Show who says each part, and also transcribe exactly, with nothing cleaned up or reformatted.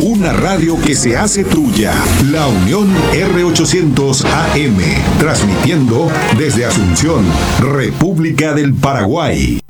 Speaker 1: Una radio que se hace tuya. La Unión R ochocientos A M. Transmitiendo desde Asunción, República del Paraguay.